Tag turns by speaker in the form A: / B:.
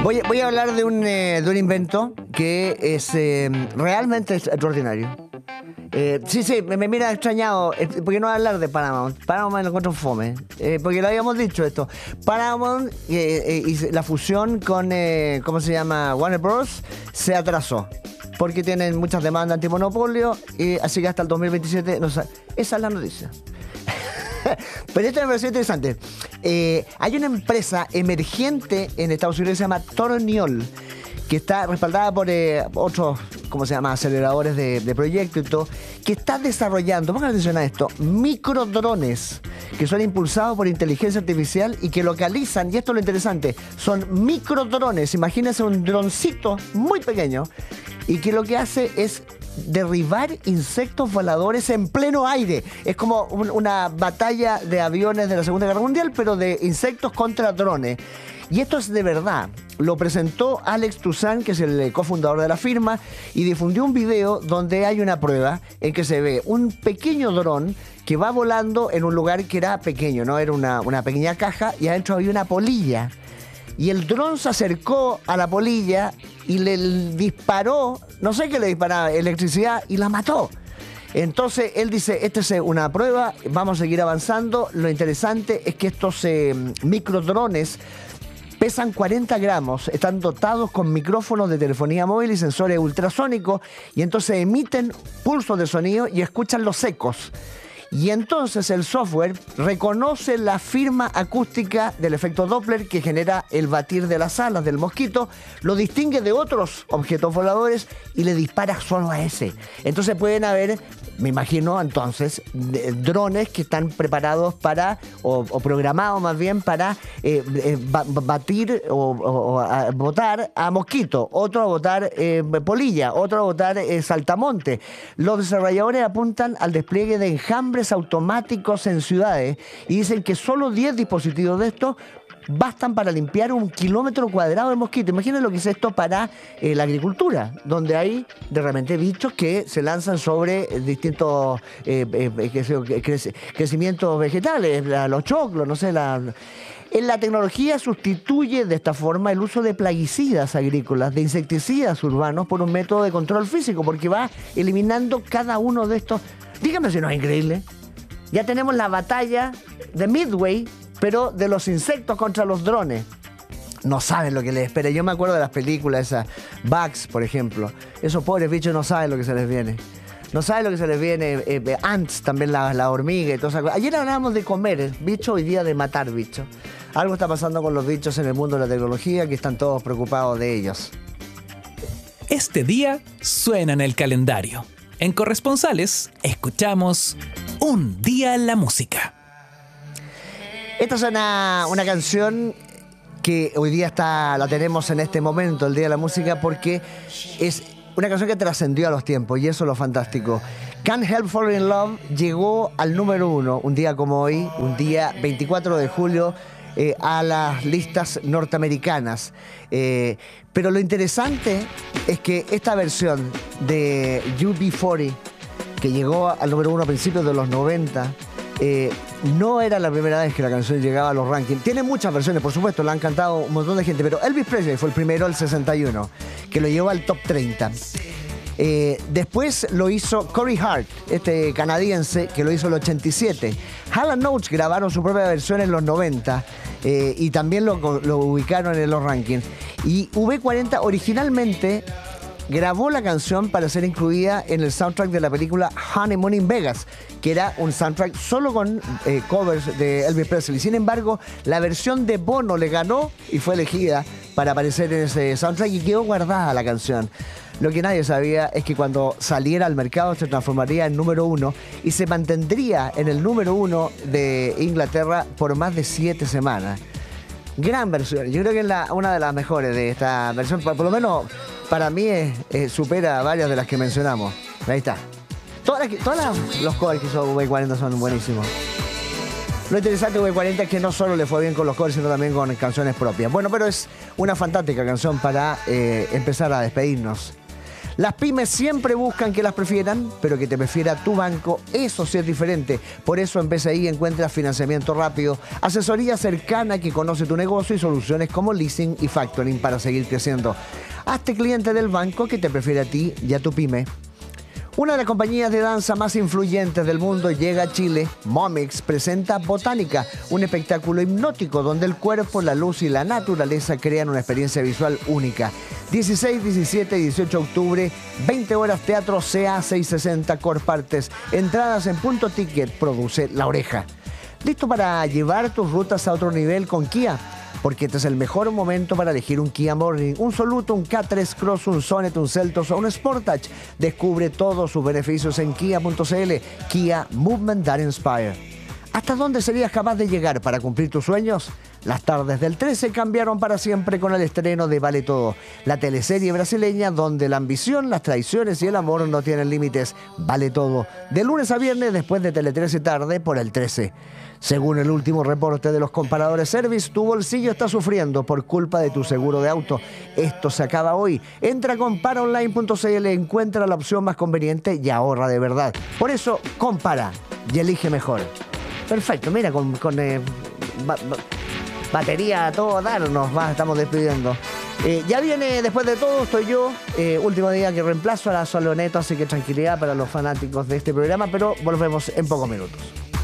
A: Voy a hablar de un invento que es realmente extraordinario. Sí, me mira extrañado, porque no voy a hablar de Paramount. Paramount me lo encuentro fome, porque lo habíamos dicho esto. Paramount y la fusión con, ¿cómo se llama? Warner Bros. Se atrasó, porque tienen muchas demandas antimonopolio, así que hasta el 2027, no sé, esa es la noticia. Pero esto me pareció interesante. Hay una empresa emergente en Estados Unidos que se llama Torniol, que está respaldada por otros, ¿cómo se llama?, aceleradores de proyectos y todo, que está desarrollando, pongan atención a esto, microdrones que son impulsados por inteligencia artificial y que localizan, y esto es lo interesante, son microdrones, imagínense un droncito muy pequeño, y que lo que hace es derribar insectos voladores en pleno aire. Es como una batalla de aviones de la Segunda Guerra Mundial, pero de insectos contra drones. Y esto es de verdad. Lo presentó Alex Toussaint, que es el cofundador de la firma, y difundió un video donde hay una prueba en que se ve un pequeño dron que va volando en un lugar que era pequeño, ¿no? Era una pequeña caja y adentro había una polilla. Y el dron se acercó a la polilla y le disparó, no sé qué le disparaba, electricidad, y la mató. Entonces él dice, esta es una prueba, vamos a seguir avanzando. Lo interesante es que estos microdrones pesan 40 gramos, están dotados con micrófonos de telefonía móvil y sensores ultrasónicos, y entonces emiten pulsos de sonido y escuchan los ecos. Y entonces el software reconoce la firma acústica del efecto Doppler que genera el batir de las alas del mosquito, lo distingue de otros objetos voladores y le dispara solo a ese. Entonces pueden haber, me imagino entonces, drones que están preparados para, o programados más bien, para batir o botar a mosquito, otro a botar polilla, otro a botar saltamonte. Los desarrolladores apuntan al despliegue de enjambres automáticos en ciudades y dicen que solo 10 dispositivos de estos bastan para limpiar 1 kilómetro cuadrado de mosquito. Imaginen lo que es esto para la agricultura, donde hay de repente bichos que se lanzan sobre distintos crecimientos vegetales, los choclos, no sé, la tecnología sustituye de esta forma el uso de plaguicidas agrícolas, de insecticidas urbanos por un método de control físico, porque va eliminando cada uno de estos. Dígame si no es increíble. Ya tenemos la batalla de Midway, pero de los insectos contra los drones. No saben lo que les espera. Yo me acuerdo de las películas esas, Bugs, por ejemplo. Esos pobres bichos no saben lo que se les viene. No saben lo que se les viene. Ants, también la hormiga y todo eso. Ayer hablábamos de comer bichos, hoy día de matar bichos. Algo está pasando con los bichos en el mundo de la tecnología, que están todos preocupados de ellos.
B: Este día suena en el calendario. En Corresponsales escuchamos Un Día en la Música.
A: Esta es una canción que hoy día la tenemos en este momento, el Día de la Música, porque es una canción que trascendió a los tiempos, y eso es lo fantástico. Can't Help Falling in Love llegó al número 1, un día como hoy, un día 24 de julio, a las listas norteamericanas. Pero lo interesante es que esta versión de UB40, que llegó al número 1 a principios de los 90, no era la primera vez que la canción llegaba a los rankings. Tiene muchas versiones, por supuesto, la han cantado un montón de gente, pero Elvis Presley fue el primero, el 61, que lo llevó al top 30. Después lo hizo Corey Hart, este canadiense, que lo hizo el 87. Hall & Oates grabaron su propia versión en los 90 y también lo ubicaron en los rankings. Y V40 originalmente grabó la canción para ser incluida en el soundtrack de la película Honeymoon in Vegas, que era un soundtrack solo con covers de Elvis Presley. Sin embargo, la versión de Bono le ganó y fue elegida para aparecer en ese soundtrack y quedó guardada la canción. Lo que nadie sabía es que cuando saliera al mercado se transformaría en número 1 y se mantendría en el número 1 de Inglaterra por más de 7 semanas. Gran versión, yo creo que es una de las mejores de esta versión, por lo menos para mí supera varias de las que mencionamos. Ahí está. Todos los covers que hizo V40 son buenísimos. Lo interesante de V40 es que no solo le fue bien con los covers, sino también con canciones propias. Bueno, pero es una fantástica canción para empezar a despedirnos. Las pymes siempre buscan que las prefieran, pero que te prefiera tu banco, eso sí es diferente. Por eso en BCI encuentras financiamiento rápido, asesoría cercana que conoce tu negocio y soluciones como leasing y factoring para seguir creciendo. Hazte cliente del banco que te prefiere a ti y a tu pyme. Una de las compañías de danza más influyentes del mundo llega a Chile. Momix presenta Botánica, un espectáculo hipnótico donde el cuerpo, la luz y la naturaleza crean una experiencia visual única. 16, 17 y 18 de octubre, 20 horas teatro CA 660 Corpartes. Entradas en Punto Ticket, produce La Oreja. ¿Listo para llevar tus rutas a otro nivel con Kia? Porque este es el mejor momento para elegir un Kia Morning, un Soluto, un K3 Cross, un Sonet, un Seltos o un Sportage. Descubre todos sus beneficios en kia.cl. Kia, Movement that Inspire. ¿Hasta dónde serías capaz de llegar para cumplir tus sueños? Las tardes del 13 cambiaron para siempre con el estreno de Vale Todo, la teleserie brasileña donde la ambición, las traiciones y el amor no tienen límites. Vale Todo, de lunes a viernes después de Tele 13 tarde por el 13. Según el último reporte de los comparadores Service, tu bolsillo está sufriendo por culpa de tu seguro de auto. Esto se acaba hoy. Entra a comparaonline.cl, encuentra la opción más conveniente y ahorra de verdad. Por eso, compara y elige mejor. Perfecto, mira, con batería a todo dar, estamos despidiendo. Ya viene Después de Todo, estoy yo. Último día que reemplazo a la Saloneto, así que tranquilidad para los fanáticos de este programa, pero volvemos en pocos minutos.